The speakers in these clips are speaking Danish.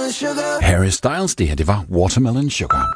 Harry Styles, det her, det var Watermelon Sugar.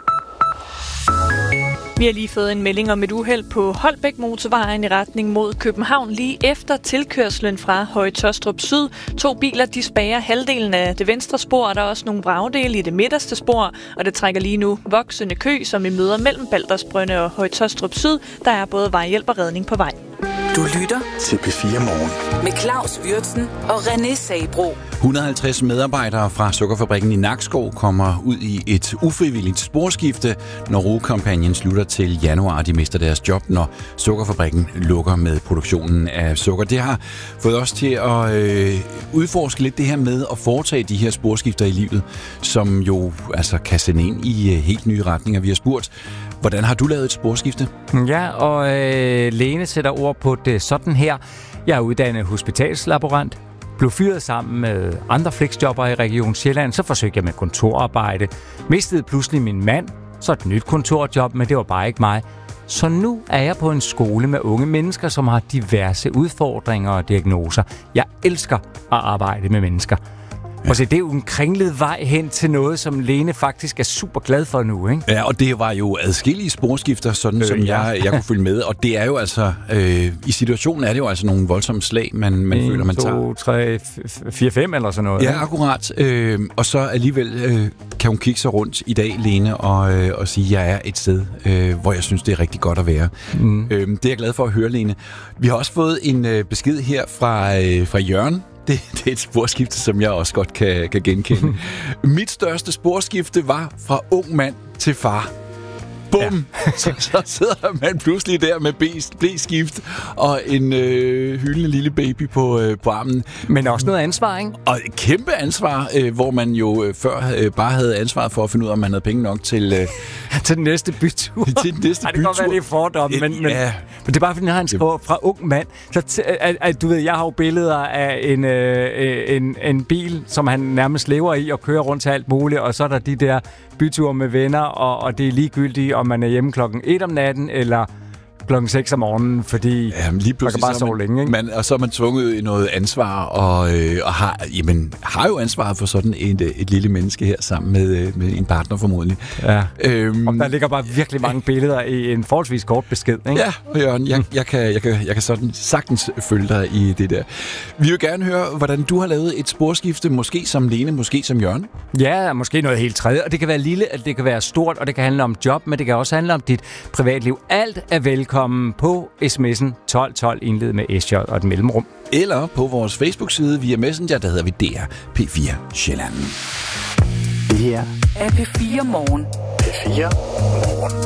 Vi har lige fået en melding om et uheld på Holbæk Motorvejen i retning mod København lige efter tilkørslen fra Høje Taastrup Syd. 2 biler, de spærrer halvdelen af det venstre spor, og der er også nogle vragdele i det midterste spor, og det trækker lige nu voksende kø, som vi møder mellem Baldersbrønde og Høje Taastrup Syd. Der er både vejhjælp og redning på vej. Du lytter til P4 Morgen med Claus Wirtsen og René Sabro. 150 medarbejdere fra Sukkerfabrikken i Nakskov kommer ud i et ufrivilligt sporskifte, når rugekampagnen slutter til januar. De mister deres job, når Sukkerfabrikken lukker med produktionen af sukker. Det har fået os til at udforske lidt det her med at foretage de her sporskifter i livet, som jo altså kan sende ind i helt nye retninger. Vi har spurgt, hvordan har du lavet et sporskifte? Ja, og Lene sætter ord på det sådan her. Jeg er uddannet hospitalslaborant, blev fyret sammen med andre flexjobber i Region Sjælland, så forsøgte jeg med kontorarbejde, mistede pludselig min mand, så et nyt kontorjob, men det var bare ikke mig. Så nu er jeg på en skole med unge mennesker, som har diverse udfordringer og diagnoser. Jeg elsker at arbejde med mennesker. Og så det er jo en kringlet vej hen til noget, som Lene faktisk er super glad for nu, ikke? Ja, og det var jo adskillige sporskifter, sådan som jeg kunne følge med. Og det er jo altså, i situationen er det jo altså nogle voldsomme slag, man føler, man tager. 1, 2, 3, 4, 5 eller sådan noget. Ja, akkurat. Og så alligevel kan hun kigge sig rundt i dag, Lene, og sige, at jeg er et sted, hvor jeg synes, det er rigtig godt at være. Det er jeg glad for at høre, Lene. Vi har også fået en besked her fra Jørgen. Det er et sporskifte, som jeg også godt kan genkende. Mit største sporskifte var fra ung mand til far. Bum! Ja. Så sidder man pludselig der med blæskift og en hyldende lille baby på armen. Men også noget ansvar, ikke? Og et kæmpe ansvar, hvor man jo før bare havde ansvaret for at finde ud af, om man havde penge nok til til den næste bytur. Til den næste bytur. Det kan godt være, det er fordomme, men det er bare, fordi han har en skriver fra ung mand. Så du ved, jeg har jo billeder af en bil, som han nærmest lever i og kører rundt til alt muligt, og så er der de der byture med venner, og det er ligegyldigt, om man er hjemme 1 om natten, eller 6 om morgenen, fordi lige man kan bare sove længe, ikke? Og så er man tvunget i noget ansvar, og har jo ansvaret for sådan et lille menneske her, sammen med en partner formodentlig. Ja. Og der ligger bare virkelig mange billeder i en forholdsvis kort besked, ikke? Ja, Jørgen, jeg kan sådan sagtens følge dig i det der. Vi vil gerne høre, hvordan du har lavet et sporskifte, måske som Lene, måske som Jørgen. Ja, måske noget helt tredje, og det kan være lille, det kan være stort, og det kan handle om job, men det kan også handle om dit privatliv. Alt er velkommen på sms'en 1212 indledet med SJ og et mellemrum. Eller på vores Facebook-side via Messenger, der hedder vi DR P4 Sjælland. Det her er P4 Morgen. P4 Morgen.